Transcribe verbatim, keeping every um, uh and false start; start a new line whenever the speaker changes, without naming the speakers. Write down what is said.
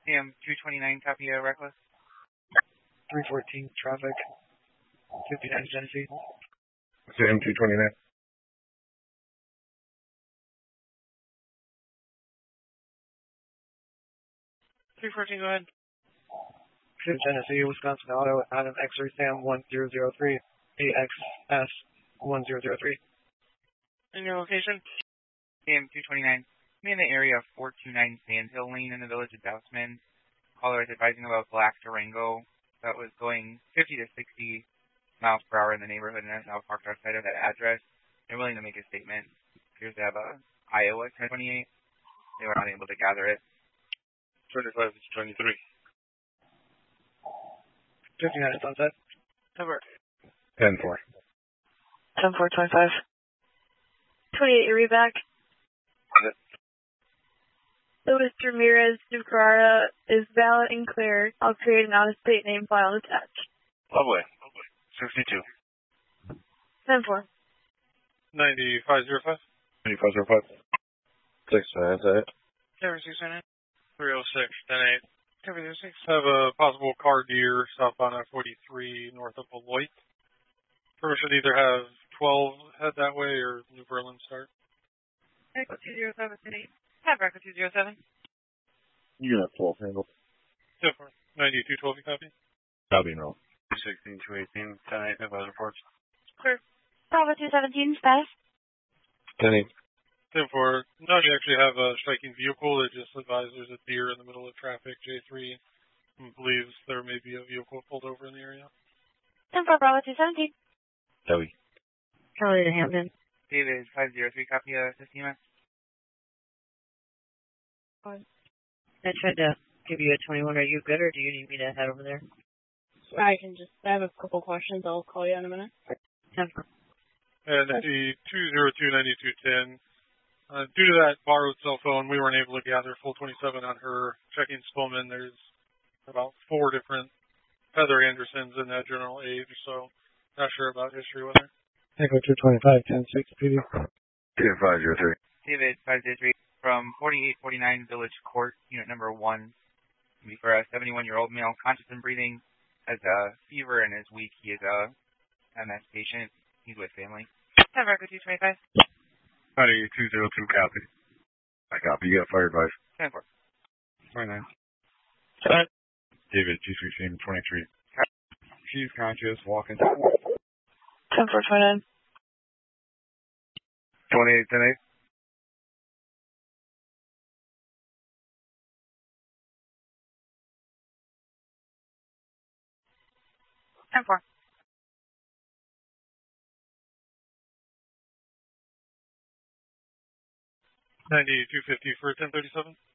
A M two twenty-nine, copy uh, reckless.
three fourteen, traffic, fifty-nine Genesee.
A M two twenty-nine.
three fourteen, go ahead.
fifty Genesee, Wisconsin Auto, Adam X-ray Sam one zero zero three, A X S one zero zero three.
And your location? A M two twenty-nine. I'm in the area of four two nine Sandhill Lane in the village of Dousman. Caller is advising about black Durango that was going fifty to sixty miles per hour in the neighborhood and is now parked outside of that address. They're willing to make a statement. Appears to have a Iowa ten twenty-eight. They were unable to gather it.
twenty-five to twenty-three.
fifty-nine Sunset.
Over.
ten four.
ten four twenty-five. twenty-eight Erie back. Louis Ramirez Ducarara is valid and clear. I'll create an out-of-state name file attached.
Lovely. sixty-two.
ten four.
ninety-five zero five. ninety-five zero five. six nine, that's it.
Cover six nine nine.
three oh six, ten eight.
Cover zero six.
Have a possible car deer southbound I forty-three north of Beloit. First should either have twelve head that way or New Berlin start.
Echo two zero seven eight. Have Echo two zero seven.
You can have twelve handle.
ten four. ninety-two twelve, you copy?
Copy and roll. sixteen two eighteen, ten eight, advise reports.
Clear.
Bravo two seventeen, status.
ten eight.
ten four. No, you actually have a striking vehicle that just advised there's a deer in the middle of traffic. J three believes there may be a vehicle pulled over in the area.
ten four, Bravo two seventeen.
Joey.
Charlie to Hampton.
David five zero three, copy uh, Sistema.
I tried to give you a twenty-one. Are you good, or do you need me to head over there?
I can just, I have a couple questions. I'll call you in a minute.
ten four.
And the two zero two nine two one zero, uh, due to that borrowed cell phone, we weren't able to gather full twenty-seven on her. Checking Spillman, there's about four different Heather Andersons in that general age, so not sure about history with her.
Echo two twenty-five, ten six, P D.
ten five zero three.
David five zero three from forty-eight forty-nine Village Court, unit number one. For a seventy-one-year-old male, conscious and breathing, has a fever and is weak. He is a M S patient. He's with family. Have Echo two twenty-five.
ninety-two zero two, copy. I copy. You got fire advice.
ten four.
twenty-nine.
Alright.
David, G sixteen twenty-three. She's conscious, walking.
ten four twenty-nine.
twenty-eight ten eight.
ten four.
ninety-two fifty for ten thirty-seven.